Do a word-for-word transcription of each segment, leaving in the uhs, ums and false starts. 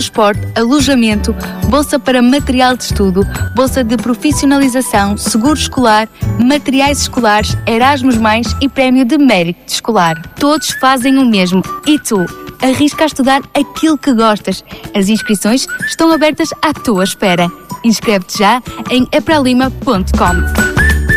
transporte, alojamento, bolsa para material de estudo, bolsa de profissionalização, seguro escolar, materiais escolares, Erasmus mais e prémio de mérito escolar. Todos fazem o mesmo. E tu? Arrisca a estudar aquilo que gostas. As inscrições estão abertas à tua espera. Inscreve-te já em epralima ponto com.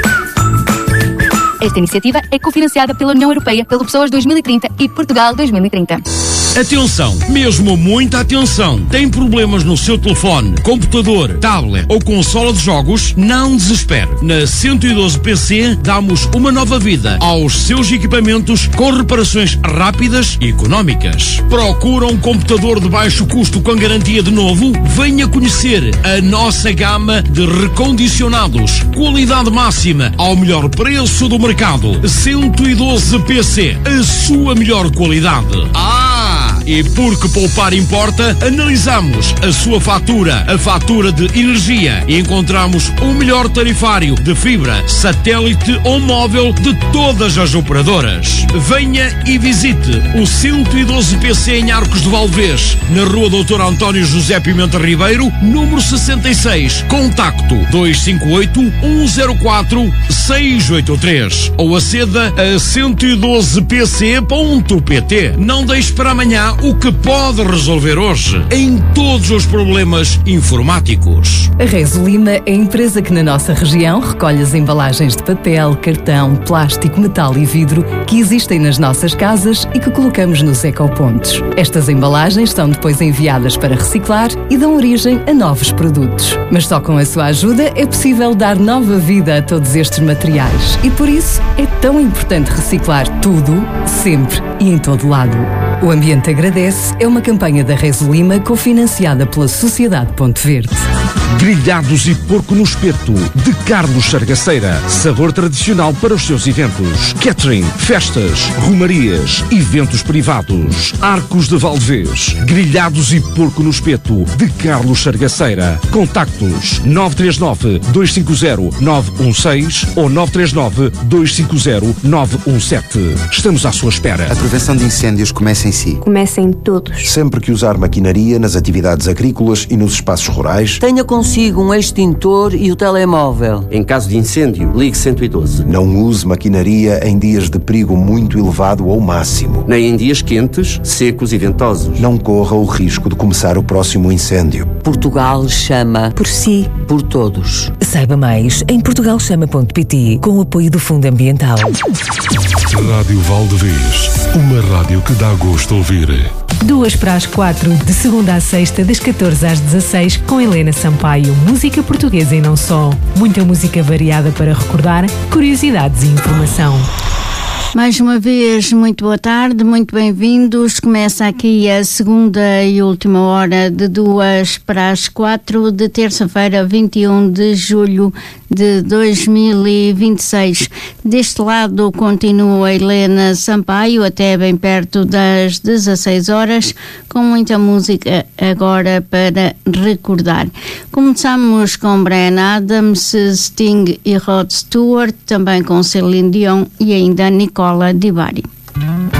Esta iniciativa é cofinanciada pela União Europeia, pelo Pessoas dois mil e trinta e Portugal dois mil e trinta. Atenção, mesmo muita atenção. Tem problemas no seu telefone, computador, tablet ou consola de jogos? Não desespere. Na cento e doze P C damos uma nova vida aos seus equipamentos com reparações rápidas e económicas. Procura um computador de baixo custo com garantia de novo? Venha conhecer a nossa gama de recondicionados. Qualidade máxima ao melhor preço do mercado. cento e doze P C, a sua melhor qualidade. Ah! E porque poupar importa, analisamos a sua fatura, a fatura de energia, e encontramos o melhor tarifário de fibra, satélite ou móvel de todas as operadoras. Venha e visite o cento e doze P C em Arcos de Valdevez, na rua doutor António José Pimenta Ribeiro, número sessenta e seis. Contacto dois cinco oito, um zero quatro, seis oito três ou aceda a cento e doze P C ponto pt. Não deixe para amanhã o que pode resolver hoje em todos os problemas informáticos. A Resolima é a empresa que na nossa região recolhe as embalagens de papel, cartão, plástico, metal e vidro que existem nas nossas casas e que colocamos nos ecopontos. Estas embalagens são depois enviadas para reciclar e dão origem a novos produtos. Mas só com a sua ajuda é possível dar nova vida a todos estes materiais. E por isso é tão importante reciclar tudo, sempre e em todo lado. O Ambiente Agradece é uma campanha da Resolima cofinanciada pela Sociedade Ponte Verde. Grelhados e porco no espeto, de Carlos Sargaceira. Sabor tradicional para os seus eventos. Catering, festas, romarias, eventos privados. Arcos de Valdevez. Grelhados e porco no espeto, de Carlos Sargaceira. Contactos nove três nove, dois cinco zero, nove um seis ou nove três nove, dois cinco zero, nove um sete. Estamos à sua espera. A prevenção de incêndios começa em si. Começa em todos. Sempre que usar maquinaria nas atividades agrícolas e nos espaços rurais, tenha consigo um extintor e o telemóvel. Em caso de incêndio, ligue cento e doze. Não use maquinaria em dias de perigo muito elevado ou máximo. Nem em dias quentes, secos e ventosos. Não corra o risco de começar o próximo incêndio. Portugal chama por si, por todos. Saiba mais em portugal chama ponto pt, com o apoio do Fundo Ambiental. Rádio Valdevez, uma rádio que dá gosto de ouvir. Duas para as quatro, de segunda à sexta, das catorze às dezasseis, com Helena Sampaio. Música portuguesa e não só. Muita música variada para recordar, curiosidades e informação. Mais uma vez, muito boa tarde, muito bem-vindos. Começa aqui a segunda e última hora de duas para as quatro de terça-feira, vinte e um de julho de dois mil e vinte e seis. Deste lado continua Helena Sampaio até bem perto das dezasseis horas, com muita música agora para recordar. Começamos com Bryan Adams, Sting e Rod Stewart, também com Celine Dion e ainda Nicola Di Bari.